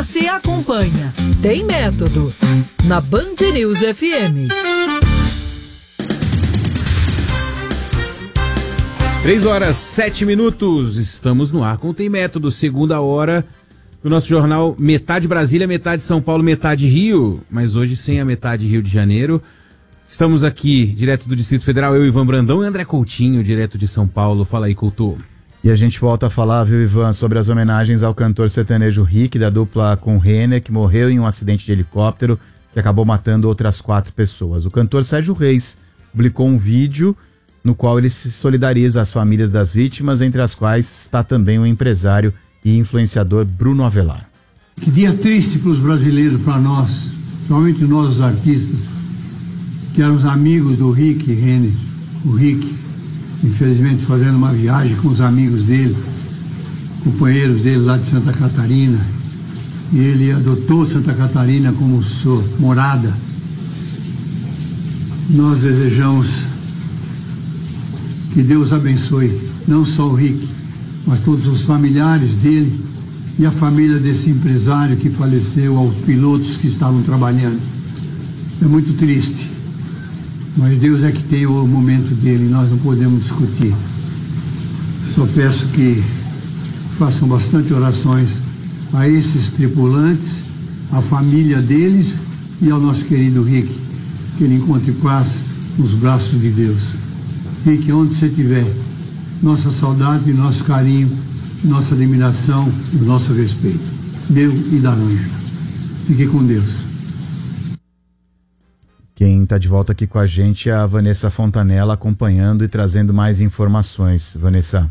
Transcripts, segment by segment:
Você acompanha Tem Método na Band News FM. 3h07, estamos no ar com Tem Método, segunda hora do nosso jornal Metade Brasília, metade São Paulo, metade Rio, mas hoje sem a metade Rio de Janeiro. Estamos aqui, direto do Distrito Federal, eu, Ivan Brandão, e André Coutinho, direto de São Paulo. Fala aí, Couto. E a gente volta a falar, viu, Ivan, sobre as homenagens ao cantor sertanejo Rick, da dupla com Renner, que morreu em um acidente de helicóptero que acabou matando outras 4 pessoas. O cantor Sérgio Reis publicou um vídeo no qual ele se solidariza às famílias das vítimas, entre as quais está também o empresário e influenciador Bruno Avelar. Que dia triste para os brasileiros, para nós, principalmente nós os artistas, que éramos amigos do Rick Renner. O Rick, infelizmente, fazendo uma viagem com os amigos dele, companheiros dele lá de Santa Catarina, e ele adotou Santa Catarina como sua morada. Nós desejamos que Deus abençoe não só o Rick, mas todos os familiares dele e a família desse empresário que faleceu, aos pilotos que estavam trabalhando. É muito triste, mas Deus é que tem o momento dele, nós não podemos discutir. Só peço que façam bastante orações a esses tripulantes, à família deles e ao nosso querido Rick, que ele encontre paz nos braços de Deus. Rick, onde você estiver, nossa saudade, nosso carinho, nossa admiração e nosso respeito. Meu e da Anja. Fique com Deus. Quem está de volta aqui com a gente é a Vanessa Fontanella, acompanhando e trazendo mais informações. Vanessa.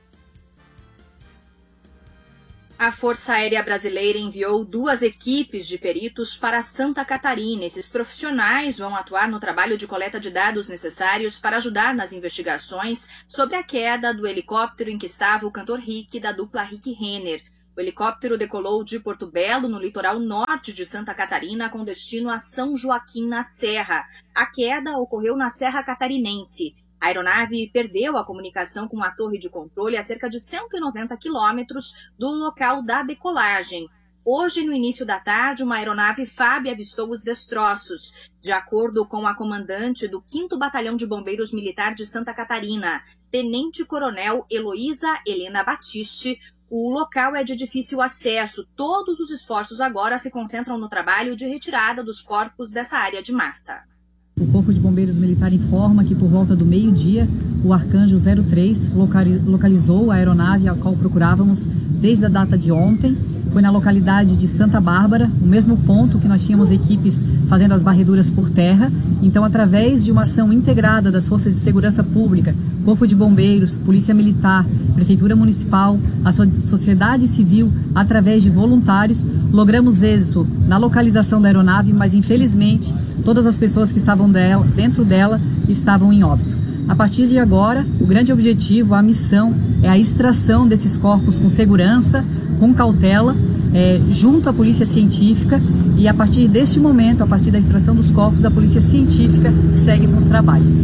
A Força Aérea Brasileira enviou 2 equipes de peritos para Santa Catarina. Esses profissionais vão atuar no trabalho de coleta de dados necessários para ajudar nas investigações sobre a queda do helicóptero em que estava o cantor Rick, da dupla Rick Renner. O helicóptero decolou de Porto Belo, no litoral norte de Santa Catarina, com destino a São Joaquim, na Serra. A queda ocorreu na Serra Catarinense. A aeronave perdeu a comunicação com a torre de controle a cerca de 190 quilômetros do local da decolagem. Hoje, no início da tarde, uma aeronave FAB avistou os destroços. De acordo com a comandante do 5º Batalhão de Bombeiros Militar de Santa Catarina, Tenente-Coronel Heloísa Helena Batiste, o local é de difícil acesso. Todos os esforços agora se concentram no trabalho de retirada dos corpos dessa área de mata. O Corpo de Bombeiros Militar informa que por volta do meio-dia, o Arcanjo 03 localizou a aeronave a qual procurávamos desde a data de ontem. Foi na localidade de Santa Bárbara, o mesmo ponto que nós tínhamos equipes fazendo as varreduras por terra. Então, através de uma ação integrada das Forças de Segurança Pública, Corpo de Bombeiros, Polícia Militar, Prefeitura Municipal, a sociedade civil, através de voluntários, logramos êxito na localização da aeronave, mas infelizmente todas as pessoas que estavam dentro dela estavam em óbito. A partir de agora, o grande objetivo, a missão, é a extração desses corpos com segurança, com cautela, junto à Polícia Científica, e a partir deste momento, a partir da extração dos corpos, a Polícia Científica segue com os trabalhos.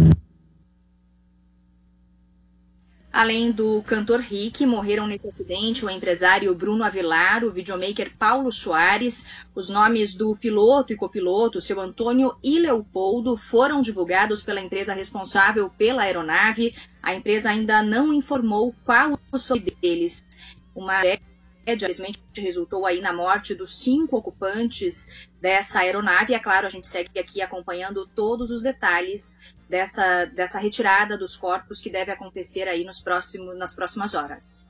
Além do cantor Rick, morreram nesse acidente o empresário Bruno Avelar, o videomaker Paulo Soares. Os nomes do piloto e copiloto, seu Antônio e Leopoldo, foram divulgados pela empresa responsável pela aeronave. A empresa ainda não informou qual o sobrenome deles. Uma tragédia, infelizmente, resultou aí na morte dos 5 ocupantes dessa aeronave. É claro, a gente segue aqui acompanhando todos os detalhes dessa retirada dos corpos que deve acontecer aí nas próximas horas.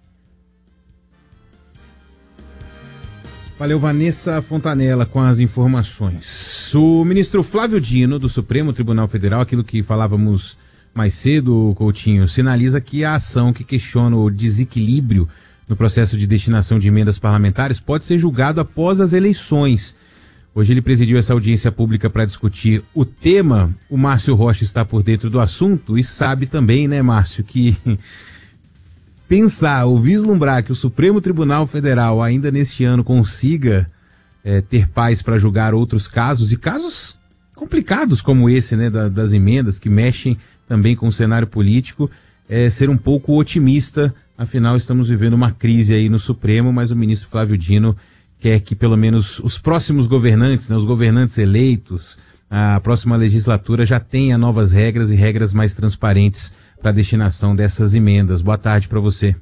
Valeu, Vanessa Fontanella, com as informações. O ministro Flávio Dino, do Supremo Tribunal Federal, aquilo que falávamos mais cedo, Coutinho, sinaliza que a ação que questiona o desequilíbrio no processo de destinação de emendas parlamentares pode ser julgado após as eleições. Hoje ele presidiu essa audiência pública para discutir o tema. O Márcio Rocha está por dentro do assunto e sabe também, né, Márcio, que pensar ou vislumbrar que o Supremo Tribunal Federal ainda neste ano consiga ter paz para julgar outros casos, e casos complicados como esse, né, das emendas que mexem também com o cenário político, ser um pouco otimista. Afinal, estamos vivendo uma crise aí no Supremo, mas o ministro Flávio Dino quer que pelo menos os próximos governantes, né, os governantes eleitos, a próxima legislatura já tenha novas regras e regras mais transparentes para a destinação dessas emendas. Boa tarde para você.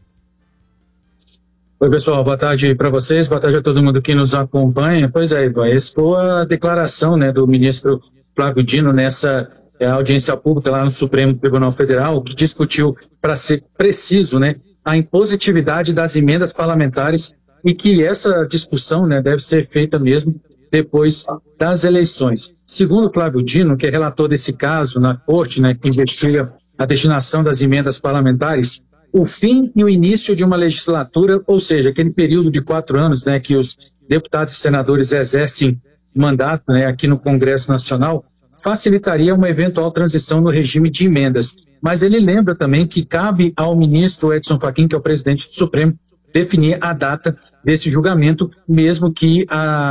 Oi, pessoal, boa tarde para vocês, boa tarde a todo mundo que nos acompanha. Pois é, Ivan, essa foi a declaração, né, do ministro Flávio Dino nessa audiência pública lá no Supremo Tribunal Federal, que discutiu, para ser preciso, né, a impositividade das emendas parlamentares e que essa discussão, né, deve ser feita mesmo depois das eleições. Segundo Flávio Dino, que é relator desse caso na Corte, né, que investiga a destinação das emendas parlamentares, o fim e o início de uma legislatura, ou seja, aquele período de 4 anos, né, que os deputados e senadores exercem mandato, né, aqui no Congresso Nacional, facilitaria uma eventual transição no regime de emendas. Mas ele lembra também que cabe ao ministro Edson Fachin, que é o presidente do Supremo, definir a data desse julgamento, mesmo que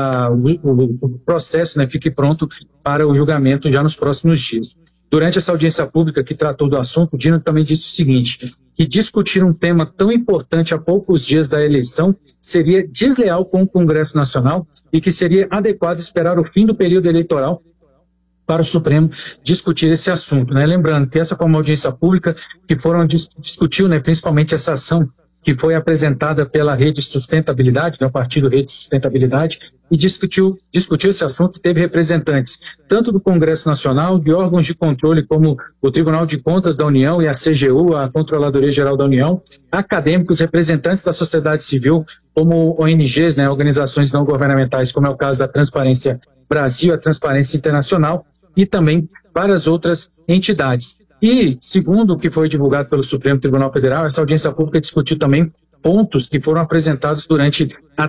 o processo, né, fique pronto para o julgamento já nos próximos dias. Durante essa audiência pública que tratou do assunto, o Dino também disse o seguinte, que discutir um tema tão importante a poucos dias da eleição seria desleal com o Congresso Nacional e que seria adequado esperar o fim do período eleitoral para o Supremo discutir esse assunto, né? Lembrando que essa foi uma audiência pública que discutiu, né, principalmente essa ação que foi apresentada pela Rede Sustentabilidade, né, o Partido Rede Sustentabilidade, e discutiu esse assunto, teve representantes tanto do Congresso Nacional, de órgãos de controle como o Tribunal de Contas da União e a CGU, a Controladoria Geral da União, acadêmicos, representantes da sociedade civil, como ONGs, né, organizações não governamentais, como é o caso da Transparência Brasil, a Transparência Internacional, e também várias outras entidades. E, segundo o que foi divulgado pelo Supremo Tribunal Federal, essa audiência pública discutiu também pontos que foram apresentados durante a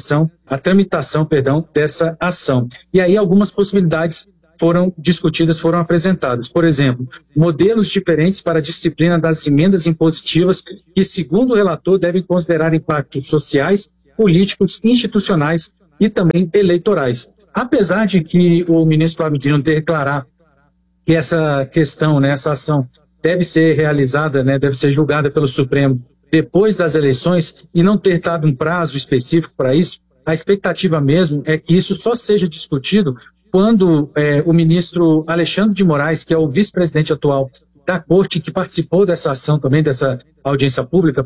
tramitação dessa ação. E aí algumas possibilidades foram discutidas, foram apresentadas. Por exemplo, modelos diferentes para a disciplina das emendas impositivas que, segundo o relator, devem considerar impactos sociais, políticos, institucionais e também eleitorais. Apesar de que o ministro Flávio Dino declarar que essa questão, né, essa ação deve ser realizada, né, deve ser julgada pelo Supremo depois das eleições e não ter dado um prazo específico para isso, a expectativa mesmo é que isso só seja discutido quando o ministro Alexandre de Moraes, que é o vice-presidente atual da Corte, que participou dessa ação também, dessa audiência pública,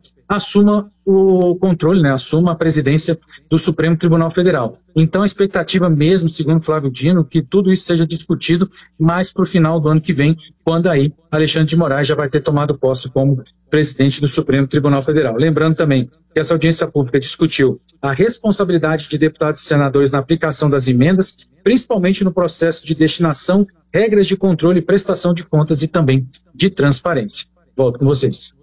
assuma o controle, né, assuma a presidência do Supremo Tribunal Federal. Então a expectativa mesmo, segundo Flávio Dino, que tudo isso seja discutido mais para o final do ano que vem, quando aí Alexandre de Moraes já vai ter tomado posse como presidente do Supremo Tribunal Federal. Lembrando também que essa audiência pública discutiu a responsabilidade de deputados e senadores na aplicação das emendas, principalmente no processo de destinação, regras de controle, prestação de contas e também de transparência. Volto com vocês.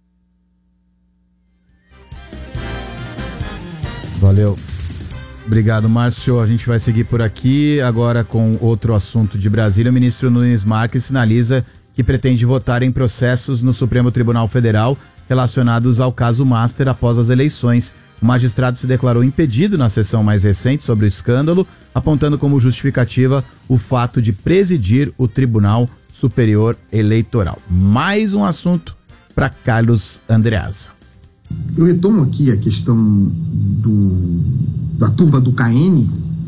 Valeu. Obrigado, Márcio. A gente vai seguir por aqui agora com outro assunto de Brasília. O ministro Nunes Marques sinaliza que pretende votar em processos no Supremo Tribunal Federal relacionados ao caso Master após as eleições. O magistrado se declarou impedido na sessão mais recente sobre o escândalo, apontando como justificativa o fato de presidir o Tribunal Superior Eleitoral. Mais um assunto para Carlos Andreasa. Eu retomo aqui a questão da turma do CAN,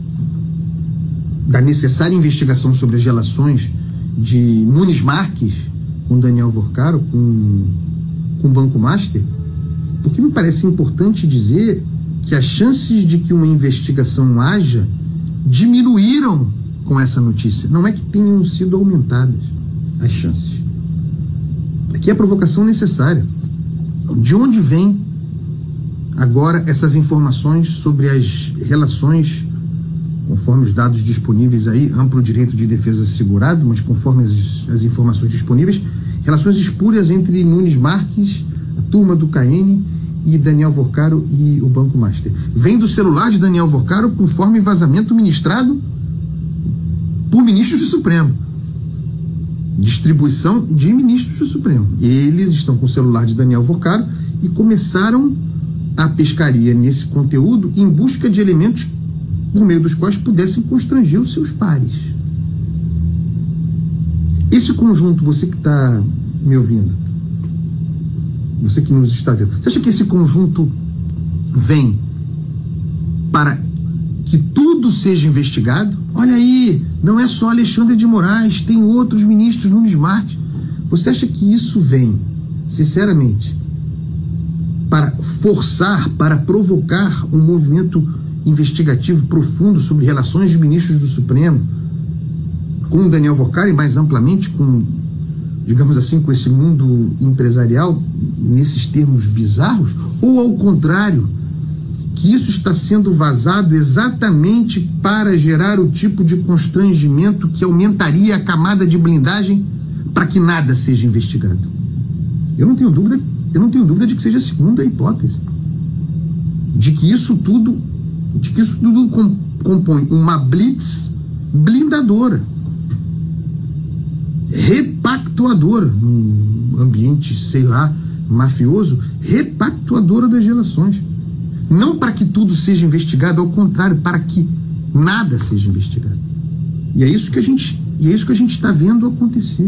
da necessária investigação sobre as relações de Nunes Marques com Daniel Vorcaro, com o Banco Master, porque me parece importante dizer que as chances de que uma investigação haja diminuíram com essa notícia. Não é que tenham sido aumentadas as chances. Aqui é a provocação necessária. De onde vem agora essas informações sobre as relações, conforme os dados disponíveis aí, amplo direito de defesa assegurado, mas conforme as informações disponíveis, relações espúrias entre Nunes Marques, a turma do CAN e Daniel Vorcaro e o Banco Master. Vem do celular de Daniel Vorcaro conforme vazamento ministrado por ministros do Supremo. Distribuição de ministros do Supremo. Eles estão com o celular de Daniel Vorcaro e começaram a pescaria nesse conteúdo em busca de elementos por meio dos quais pudessem constranger os seus pares. Esse conjunto, você que está me ouvindo, você que nos está vendo, você acha que esse conjunto vem para que tudo seja investigado. Olha aí, não é só Alexandre de Moraes, tem outros ministros Nunes Marques. Você acha que isso vem, sinceramente, para forçar, para provocar um movimento investigativo profundo sobre relações de ministros do Supremo, com o Daniel Workar e mais amplamente com, digamos assim, com esse mundo empresarial, nesses termos bizarros? Ou, ao contrário, que isso está sendo vazado exatamente para gerar o tipo de constrangimento que aumentaria a camada de blindagem para que nada seja investigado? Eu não tenho dúvida de que seja a segunda hipótese. De que isso tudo compõe uma blitz blindadora, repactuadora, num ambiente, sei lá, mafioso, repactuadora das relações. Não para que tudo seja investigado, ao contrário, para que nada seja investigado. E é isso que a gente está vendo acontecer.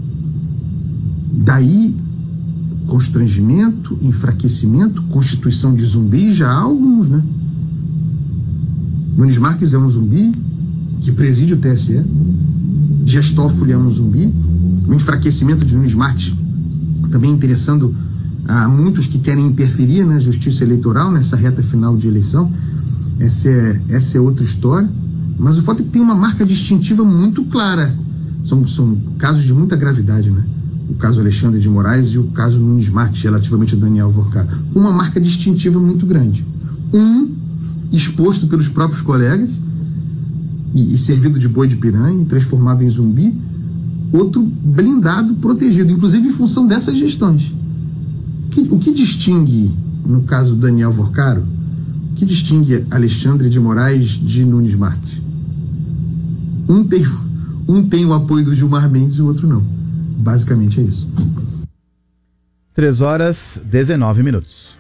Daí constrangimento, enfraquecimento, constituição de zumbi, já há alguns, né? Nunes Marques é um zumbi que preside o TSE. Dias Toffoli é um zumbi. O enfraquecimento de Nunes Marques também interessando a muitos que querem interferir na justiça eleitoral, nessa reta final de eleição. Essa é outra história. Mas o fato é que tem uma marca distintiva muito clara. São casos de muita gravidade, né? O caso Alexandre de Moraes e o caso Nunes Marques, relativamente a Daniel Workar. Uma marca distintiva muito grande. Um exposto pelos próprios colegas e servido de boi de piranha, transformado em zumbi. Outro blindado, protegido, inclusive em função dessas gestões. O que distingue, no caso do Daniel Workar, o que distingue Alexandre de Moraes de Nunes Marques? Um tem o apoio do Gilmar Mendes e o outro não. Basicamente é isso. 3 horas, 19 minutos.